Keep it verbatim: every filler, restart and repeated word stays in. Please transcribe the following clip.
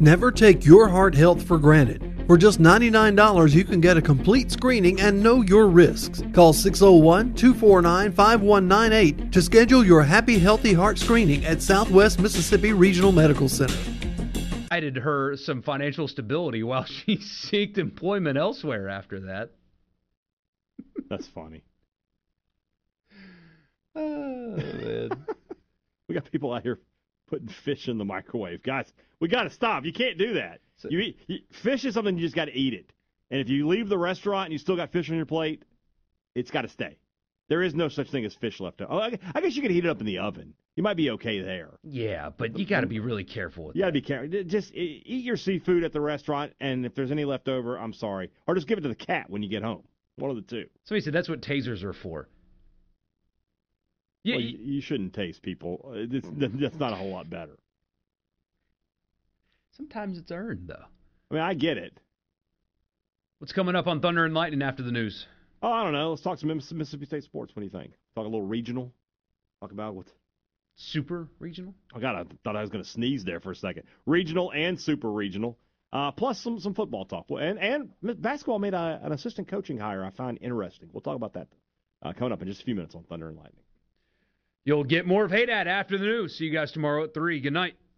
Never take your heart health for granted. For just ninety-nine dollars, you can get a complete screening and know your risks. Call six oh one, two four nine, five one nine eight to schedule your Happy Healthy Heart screening at Southwest Mississippi Regional Medical Center. Provided her some financial stability while she sought employment elsewhere after that. That's funny. Oh, man. We got people out here putting fish in the microwave. Guys, we got to stop. You can't do that. So, you eat you, Fish is something you just got to eat it. And if you leave the restaurant and you still got fish on your plate, it's got to stay. There is no such thing as fish left over. Oh, I, I guess you could heat it up in the oven. You might be okay there. Yeah, but you got to be really careful with you that. You got to be careful. Just eat your seafood at the restaurant, and if there's any left over, I'm sorry. Or just give it to the cat when you get home. One of the two. Somebody said that's what tasers are for. Yeah, well, you, you shouldn't taste people. It's, that's not a whole lot better. Sometimes it's earned, though. I mean, I get it. What's coming up on Thunder and Lightning after the news? Oh, I don't know. Let's talk some Mississippi State sports. What do you think? Talk a little regional. Talk about what? Super regional? Oh, God, I thought I was going to sneeze there for a second. Regional and super regional. Uh, plus some, some football talk. And, and basketball made a, an assistant coaching hire I find interesting. We'll talk about that uh, coming up in just a few minutes on Thunder and Lightning. You'll get more of Hey Dad after the news. See you guys tomorrow at three. Good night.